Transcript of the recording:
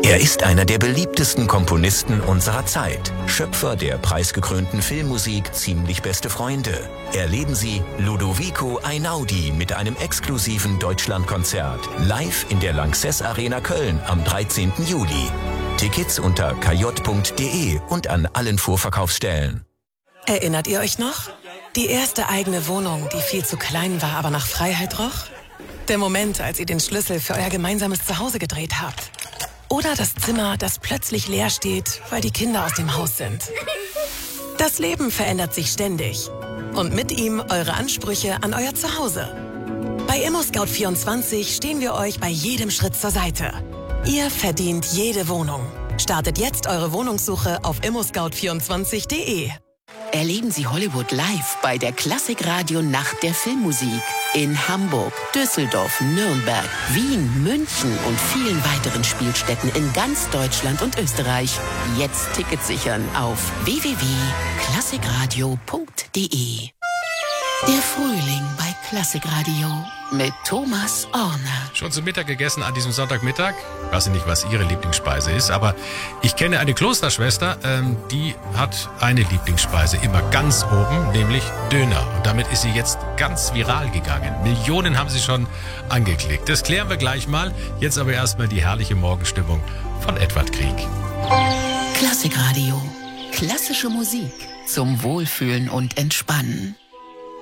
Er ist einer der beliebtesten Komponisten unserer Zeit, Schöpfer der preisgekrönten Filmmusik Ziemlich beste Freunde. Erleben Sie Ludovico Einaudi mit einem exklusiven Deutschlandkonzert live in der Lanxess Arena Köln am 13. Juli. Tickets unter kj.de und an allen Vorverkaufsstellen. Erinnert ihr euch noch? Die erste eigene Wohnung, die viel zu klein war, aber nach Freiheit roch? Der Moment, als ihr den Schlüssel für euer gemeinsames Zuhause gedreht habt. Oder das Zimmer, das plötzlich leer steht, weil die Kinder aus dem Haus sind. Das Leben verändert sich ständig. Und mit ihm eure Ansprüche an euer Zuhause. Bei ImmoScout24 stehen wir euch bei jedem Schritt zur Seite. Ihr verdient jede Wohnung. Startet jetzt eure Wohnungssuche auf immoscout24.de. Erleben Sie Hollywood live bei der Klassikradio Nacht der Filmmusik. In Hamburg, Düsseldorf, Nürnberg, Wien, München und vielen weiteren Spielstätten in ganz Deutschland und Österreich. Jetzt Tickets sichern auf www.klassikradio.de. Der Frühling bei Klassikradio mit Thomas Orner. Schon zum Mittag gegessen an diesem Sonntagmittag? Ich weiß nicht, was Ihre Lieblingsspeise ist, aber ich kenne eine Klosterschwester, die hat eine Lieblingsspeise immer ganz oben, nämlich Döner. Und damit ist sie jetzt ganz viral gegangen. Millionen haben sie schon angeklickt. Das klären wir gleich mal. Jetzt aber erstmal die herrliche Morgenstimmung von Edward Krieg. Klassikradio. Klassische Musik zum Wohlfühlen und Entspannen.